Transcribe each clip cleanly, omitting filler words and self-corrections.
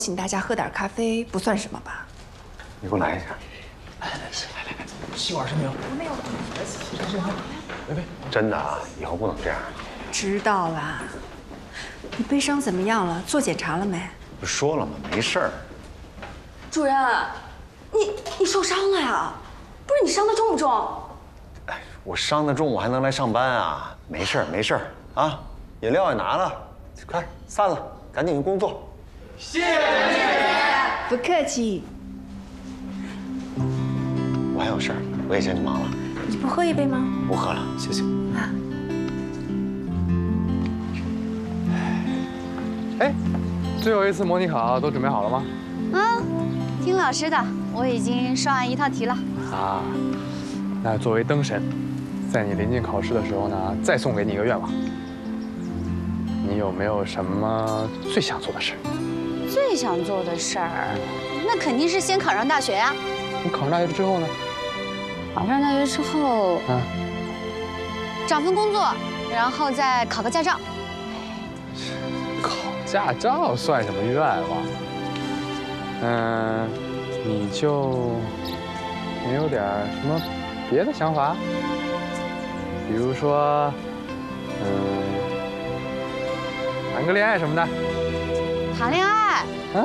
请大家喝点咖啡不算什么吧？ 你给我来一下。 来，吸管是没有？ 没有。 喂， 真的啊，以后不能这样。 知道啦。你悲伤怎么样了？做检查了没？ 不是说了吗？没事儿。 主任，你受伤了呀？不是你伤得重不重？ 哎，我伤得重，我还能来上班啊？没事儿，没事儿啊。饮料也拿了，快散了，赶紧去工作。 谢谢陈姐姐。不客气。 我还有事儿，我也先去忙了。 你不喝一杯吗？ 不喝了，谢谢。 啊。 哎，最后一次模拟考都准备好了吗？ 听老师的，我已经刷完一套题了。 啊，那作为灯神，在你临近考试的时候呢，再送给你一个愿望。你有没有什么最想做的事？ 最想做的事儿，那肯定是先考上大学呀。 你考上大学之后呢？ 考上大学之后，找份工作，然后再考个驾照。 考驾照算什么愿望？你就没有点什么别的想法？比如说，谈个恋爱什么的。 谈恋爱？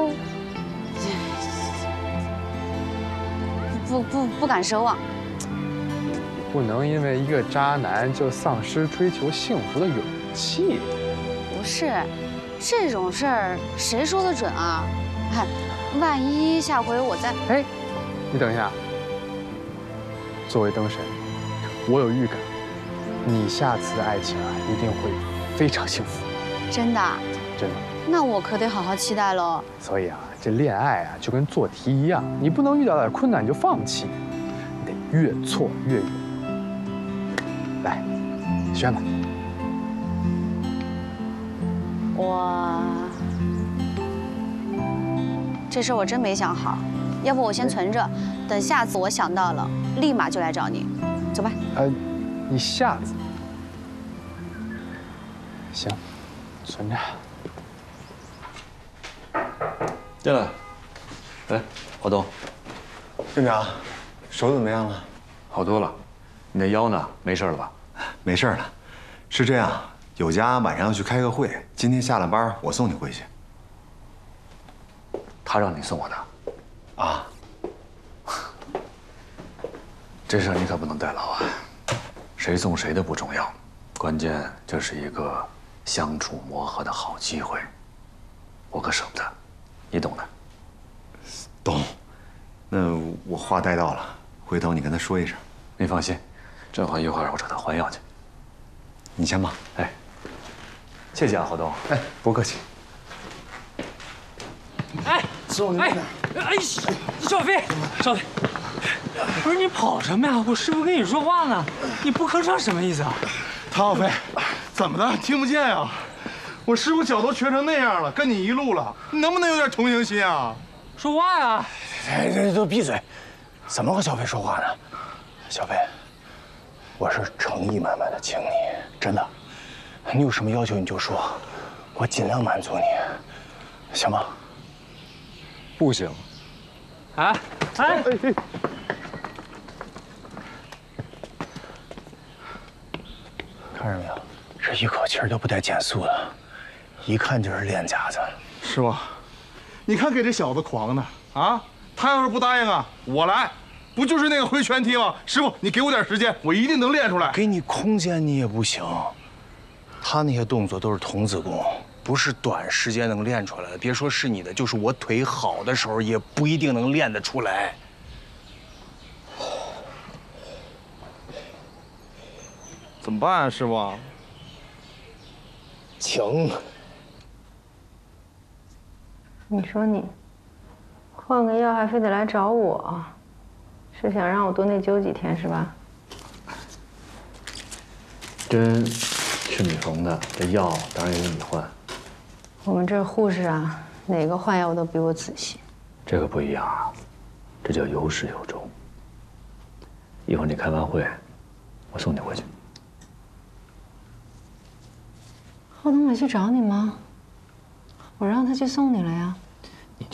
不敢奢望。 不能因为一个渣男就丧失追求幸福的勇气。 不是，这种事儿谁说得准啊？哎，万一下回我再…… 哎，你等一下。作为灯神，我有预感，你下次的爱情啊一定会非常幸福。 真的？ 真的。 那我可得好好期待喽。 所以啊，这恋爱啊就跟做题一样，你不能遇到点困难你就放弃，你得越挫越勇。来，选吧。 这事我真没想好，要不我先存着，等下次我想到了，立马就来找你。走吧。 你下次行，存着。 进来。哎，华东， 院长，手怎么样了？ 好多了。你那腰呢？没事了吧？ 没事了。是这样，有家晚上要去开个会，今天下了班我送你回去。 他让你送我的。 啊。 这事你可不能代劳啊！谁送谁的不重要，关键这是一个相处磨合的好机会，我可舍不得，你懂的。 懂。那我话带到了，回头你跟他说一声。 你放心，正好一会儿我找他还药去。 你先忙。 哎，谢谢啊，华东。 哎，不客气。 哎，小飞，不是你跑什么呀？我师傅跟你说话呢，你不吭声什么意思啊？ 唐小飞，怎么的？听不见呀？我师傅脚都瘸成那样了，跟你一路了，你能不能有点同情心啊？ 说话呀！ 哎，这都闭嘴！怎么和小飞说话呢？小飞，我是诚意满满的请你，真的，你有什么要求你就说，我尽量满足你，行吗？ 不行。 哎，看着没有，这一口气都不带减速的，一看就是练家子。 师傅，你看给这小子狂的啊！他要是不答应啊，我来，不就是那个回旋踢吗？师傅，你给我点时间，我一定能练出来。 给你空间你也不行，他那些动作都是童子功，不是短时间能练出来的。别说是你的，就是我腿好的时候，也不一定能练得出来。 怎么办啊，师傅？ 请。 你说你换个药还非得来找我，是想让我多内疚几天是吧？ 针是你缝的，这药当然也是你换。 我们这护士啊，哪个换药都比我仔细。 这个不一样啊，这叫有始有终。一会儿你开完会，我送你回去。 浩东没去找你吗？我让他去送你了呀。